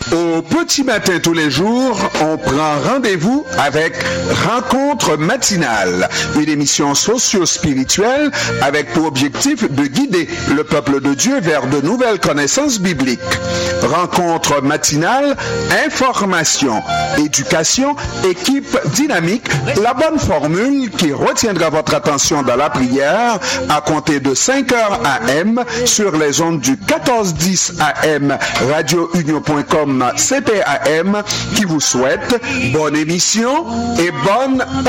Au petit matin tous les jours, on prend rendez-vous avec Rencontre matinale, une émission socio-spirituelle avec pour objectif de guider le peuple de Dieu vers de nouvelles connaissances bibliques. Rencontre matinale, information, éducation, équipe dynamique, la bonne formule qui retiendra votre attention dans la prière à compter de 5h AM sur les ondes du 1410 AM radiounion.com CPAM qui vous souhaite bonne émission et bonne